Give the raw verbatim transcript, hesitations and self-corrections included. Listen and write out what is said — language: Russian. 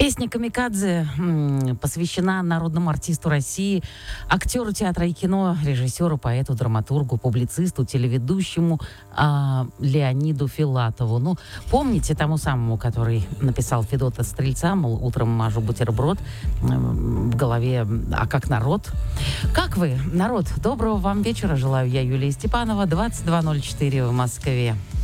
Песня «Камикадзе» м, посвящена народному артисту России, актеру театра и кино, режиссеру, поэту, драматургу, публицисту, телеведущему а, Леониду Филатову. Ну, помните тому самому, который написал Федота Стрельца, мол, утром мажу бутерброд, м, в голове «А как народ?». Как вы, народ? Доброго вам вечера желаю я, Юлия Степанова, двадцать два ноль четыре в Москве.